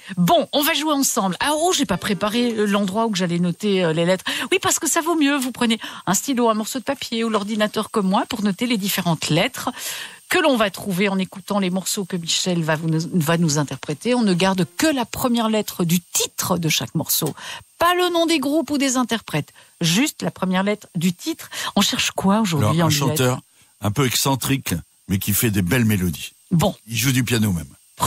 Bon, on va jouer ensemble. Ah oh, j'ai pas préparé l'endroit où j'allais noter les lettres. Oui, parce que ça vaut mieux. Vous prenez un stylo, un morceau de papier ou l'ordinateur comme moi pour noter les différentes lettres que l'on va trouver en écoutant les morceaux que Michel va nous interpréter. On ne garde que la première lettre du titre de chaque morceau. Pas le nom des groupes ou des interprètes. Juste la première lettre du titre. On cherche quoi aujourd'hui? Alors, un chanteur un peu excentrique, mais qui fait des belles mélodies. Bon. Il joue du piano même.